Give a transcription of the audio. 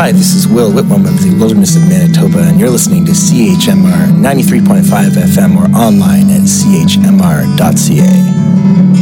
Hi, this is Will Whitmore of the Wilderness of Manitoba, and you're listening to CHMR 93.5 FM or online at chmr.ca.